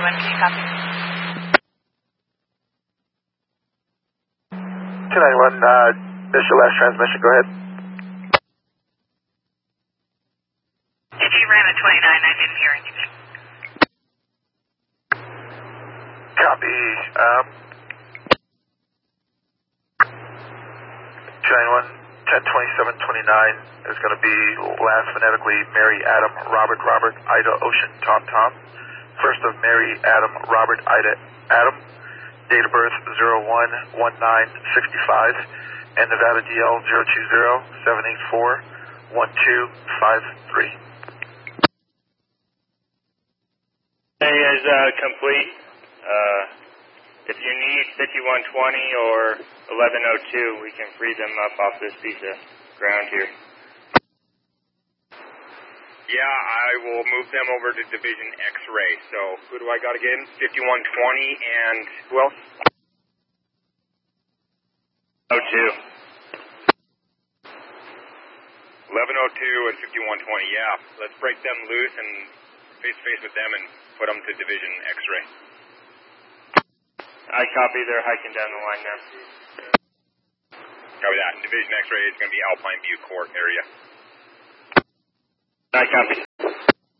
291, can you copy? 291, missed your last transmission, go ahead. If you ran a 29, I didn't hear anything. Copy. 291, 102729 is going to be last phonetically Mary, Adam, Robert, Ida, Ocean, Tom. First of Mary, Adam, Robert, Ida, Adam. Date of birth 011965 and Nevada DL 020-784-1253. Is complete. If you need 5120 or 1102, we can free them up off this piece of ground here. Yeah, I will move them over to Division X-Ray. So, who do I got again? 5120 and who else? 02. 1102 and 5120, yeah. Let's break them loose and face-to-face with them and put them to Division X-Ray. I copy, they're hiking down the line now. Copy that. Division X-Ray is going to be Alpine View Court area. I copy.